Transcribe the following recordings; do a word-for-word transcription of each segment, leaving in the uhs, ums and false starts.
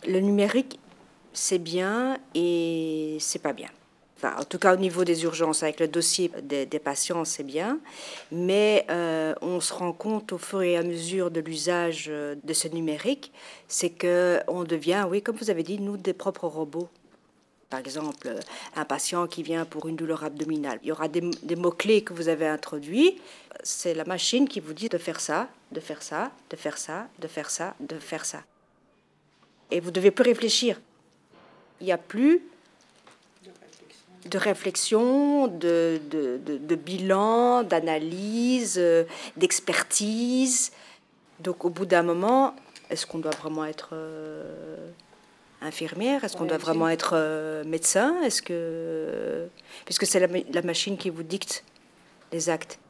Le numérique, c'est bien et c'est pas bien. Enfin, en tout cas, au niveau des urgences, avec le dossier des, des patients, c'est bien. Mais euh, on se rend compte au fur et à mesure de l'usage de ce numérique, c'est qu'on devient, oui, comme vous avez dit, nous, des propres robots. Par exemple, un patient qui vient pour une douleur abdominale, il y aura des, des mots-clés que vous avez introduits. C'est la machine qui vous dit de faire ça, de faire ça, de faire ça, de faire ça, de faire ça. Et vous ne devez plus réfléchir. Il n'y a plus de réflexion, de, de, de, de bilan, d'analyse, d'expertise. Donc au bout d'un moment, est-ce qu'on doit vraiment être euh, infirmière? Est-ce qu'on doit vraiment être euh, médecin? Est-ce que... Puisque c'est la, la machine qui vous dicte les actes.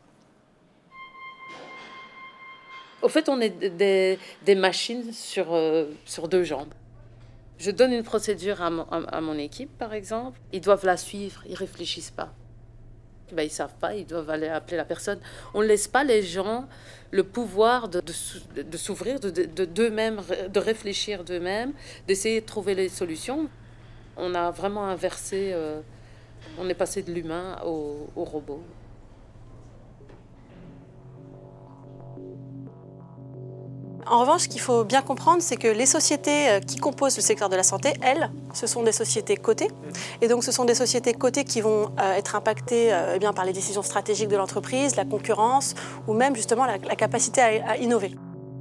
Au fait, on est des, des machines sur, euh, sur deux jambes. Je donne une procédure à mon, à mon équipe, par exemple. Ils doivent la suivre, ils ne réfléchissent pas. Ben, ils ne savent pas, ils doivent aller appeler la personne. On ne laisse pas les gens le pouvoir de, de, de s'ouvrir, de, de, d'eux-mêmes, de réfléchir d'eux-mêmes, d'essayer de trouver les solutions. On a vraiment inversé, euh, on est passé de l'humain au, au robot. En revanche, ce qu'il faut bien comprendre, c'est que les sociétés qui composent le secteur de la santé, elles, ce sont des sociétés cotées. Et donc, ce sont des sociétés cotées qui vont euh, être impactées euh, eh bien, par les décisions stratégiques de l'entreprise, la concurrence, ou même justement la, la capacité à, à innover.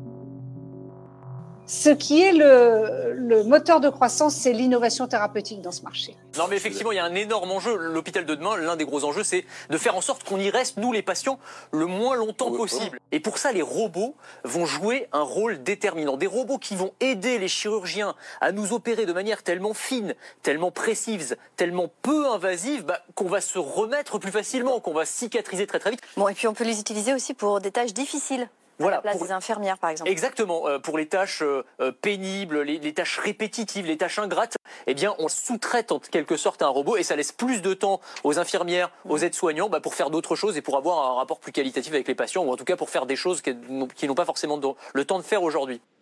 Ce qui est le, le moteur de croissance, c'est l'innovation thérapeutique dans ce marché. Non mais effectivement, il y a un énorme enjeu. L'hôpital de demain, l'un des gros enjeux, c'est de faire en sorte qu'on y reste, nous les patients, le moins longtemps possible. Et pour ça, les robots vont jouer un rôle déterminant. Des robots qui vont aider les chirurgiens à nous opérer de manière tellement fine, tellement précise, tellement peu invasive, bah, qu'on va se remettre plus facilement, qu'on va cicatriser très très vite. Bon, et puis on peut les utiliser aussi pour des tâches difficiles. Voilà, à la place pour... des infirmières, par exemple. Exactement. Euh, pour les tâches euh, pénibles, les, les tâches répétitives, les tâches ingrates, eh bien, on sous-traite en quelque sorte à un robot et ça laisse plus de temps aux infirmières, aux aides-soignants bah, pour faire d'autres choses et pour avoir un rapport plus qualitatif avec les patients ou en tout cas pour faire des choses qui, qui n'ont pas forcément le temps de faire aujourd'hui.